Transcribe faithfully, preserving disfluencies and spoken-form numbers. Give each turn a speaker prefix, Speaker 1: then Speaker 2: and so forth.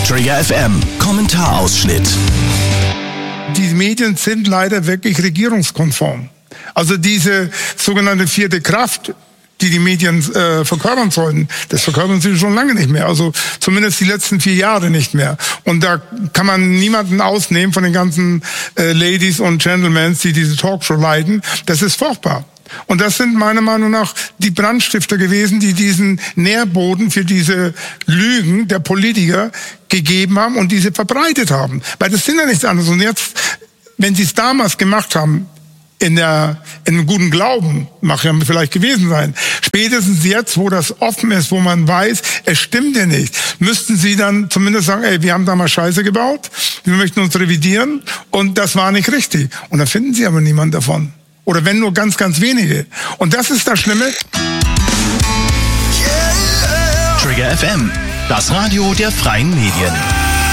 Speaker 1: Trigger F M, Kommentarausschnitt.
Speaker 2: Die Medien sind leider wirklich regierungskonform. Also diese sogenannte vierte Kraft, die die Medien äh, verkörpern sollten, das verkörpern sie schon lange nicht mehr. Also zumindest die letzten vier Jahre nicht mehr. Und da kann man niemanden ausnehmen von den ganzen äh, Ladies und Gentlemen, die diese Talkshow leiten. Das ist furchtbar. Und das sind meiner Meinung nach die Brandstifter gewesen, die diesen Nährboden für diese Lügen der Politiker gegeben haben und diese verbreitet haben. Weil das sind ja nichts anderes. Und jetzt, wenn sie es damals gemacht haben, in der, in einem guten Glauben, mag ja vielleicht gewesen sein, spätestens jetzt, wo das offen ist, wo man weiß, es stimmt ja nicht, müssten sie dann zumindest sagen, ey, wir haben da mal Scheiße gebaut, wir möchten uns revidieren und das war nicht richtig. Und da finden sie aber niemand davon. Oder wenn nur ganz, ganz wenige. Und das ist das Schlimme.
Speaker 1: Trigger F M, das Radio der freien Medien.